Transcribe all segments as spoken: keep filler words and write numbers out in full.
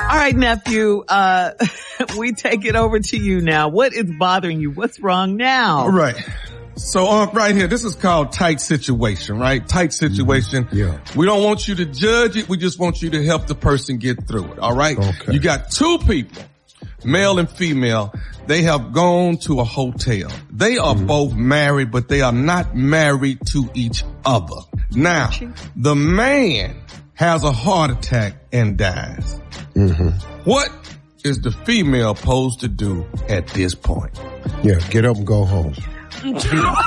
All right, nephew, uh, we take it over to you now. What is bothering you? What's wrong now? All right. So uh, right here, this is called tight situation, right? Tight situation. Mm-hmm. Yeah. We don't want you to judge it. We just want you to help the person get through it. All right. Okay. You got two people, male and female. They have gone to a hotel. They are mm-hmm. both married, but they are not married to each other. Now, the man has a heart attack and dies. Mm-hmm. What is the female supposed to do at this point? Yeah, get up and go home. wait,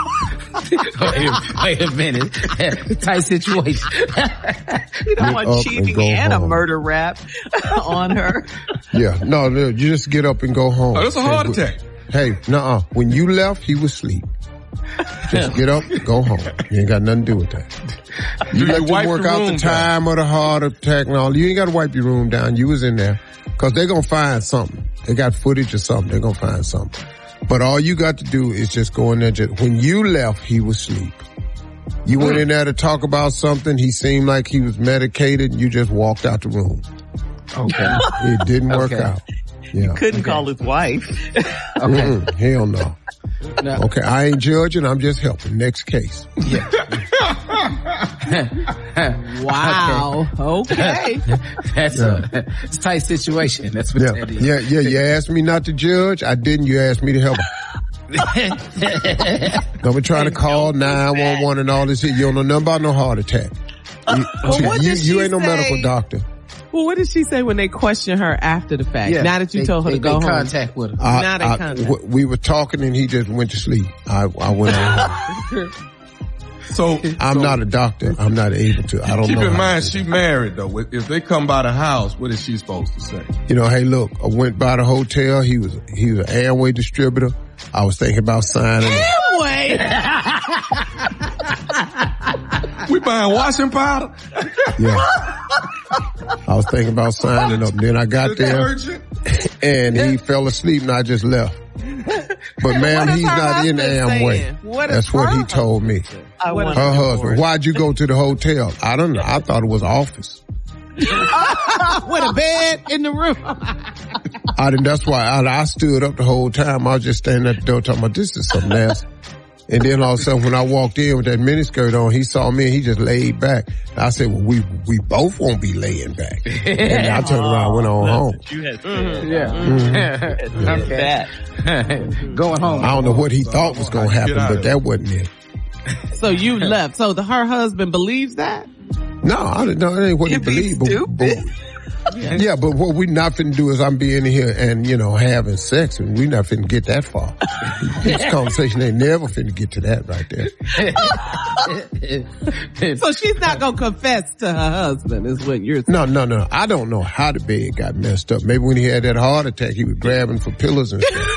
wait a minute. Tight situation. You don't want cheating and, and a murder rap on her. Yeah, no, no, you just get up and go home. Oh, that's a heart attack. Hey, nuh-uh. When you left, he was asleep. Just get up, go home. You ain't got nothing to do with that. You let them work out the time of the heart attack and all. You ain't got to wipe your room down. You was in there. Cause they're gonna find something. They got footage or something. They're gonna find something. But all you got to do is just go in there. Just, when you left, he was asleep. You went in there to talk about something. He seemed like he was medicated. You just walked out the room. Okay. It didn't work okay. out. Yeah. You couldn't okay. call his wife. Okay. Mm-mm, hell no. no. Okay, I ain't judging. I'm just helping. Next case. Yeah. Wow. Okay. okay. That's yeah. a, it's a tight situation. That's what yeah. that is. Yeah, yeah. You asked me not to judge. I didn't. You asked me to help. Don't be trying to call nine one one and all this. You don't know nothing about no heart attack. Uh, well, you, what you, did she you ain't no say? medical doctor. Well, what did she say when they questioned her after the fact? Yeah, now that you they, told her they, to go they home. contact with her. I, now they I, contact. w- we were talking and he just went to sleep. I, I went on. So I'm so, not a doctor. I'm not able to. I don't keep know. in mind, she married though. If they come by the house, what is she supposed to say? You know, hey, look, I went by the hotel. He was, he was an Amway distributor. I was thinking about signing. Amway? We buying washing powder? Yeah. I was thinking about signing up. Then I got there and he fell asleep and I just left. But ma'am, he's not in Amway. What That's what he told me. I Her husband. Why'd you go to the hotel? I don't know. I thought it was office. With a bed in the room. I didn't, that's why I, I stood up the whole time. I was just standing at the door talking about this is something nasty. And then all of a sudden when I walked in with that miniskirt on, he saw me and he just laid back. I said, well, we, we both won't be laying back. And I turned around and went on home. You had Mm-hmm. Yeah. mm-hmm. yeah. Okay. That. Going home. I don't know what he thought was going to happen, but that wasn't it. So you left. So the, her husband believes that? No, I didn't know. That ain't what he If he's believed. But, but, yeah. yeah, but what we not finna do is I'm being here and, you know, having sex, and we not finna get that far. This conversation ain't never finna get to that right there. So she's not gonna confess to her husband, is what you're saying. No, no, no. I don't know how the bed got messed up. Maybe when he had that heart attack, he was grabbing for pillows and stuff.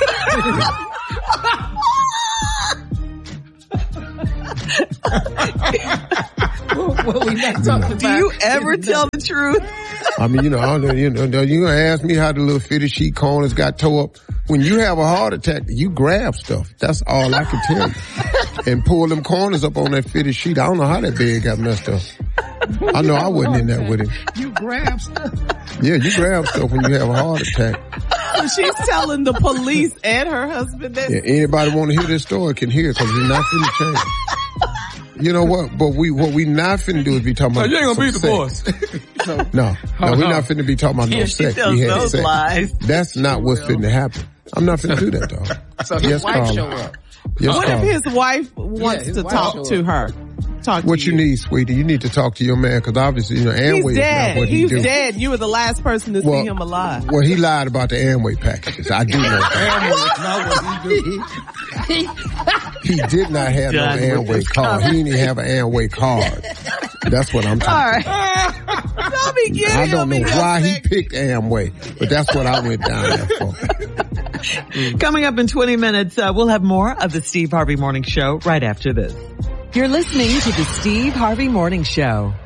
well, well, we not talking Do you ever tell the truth? I mean, you know, I don't, you know, you're gonna ask me how the little fitted sheet corners got tore up. When you have a heart attack, you grab stuff. That's all I can tell you. And pull them corners up on that fitted sheet. I don't know how that bed got messed up. I know I wasn't in there with him. You grab stuff. Yeah, you grab stuff when you have a heart attack. So she's telling the police and her husband that. Yeah, anybody want to hear this story can hear it because we're not finna change. You know what? But we, what we not finna do is be talking about. No, you ain't gonna be sex. divorced. no, no, oh, we're no. not finna be talking about no Yeah, sex. tells We had those sex. lies. That's not what's finna happen. I'm not finna do that, dog. So his Yes, wife Carla. show up. Yes, What Carla. if his wife wants Yeah, his to wife talk show to up. her? Talk to What you need, sweetie? You need to talk to your man because obviously, you know, Amway He's is dead. not what he He's do. dead. You were the last person to Well, see him alive. Well, he lied about the Amway packages. I do know that. Amway is not what he do. He did not have no Done with Amway this card. He didn't even have an Amway card. That's what I'm All talking right. about. Don't be getting I don't know him in why your he sex. picked Amway, but that's what I went down there for. Coming up in twenty minutes, uh, we'll have more of the Steve Harvey Morning Show right after this. You're listening to the Steve Harvey Morning Show.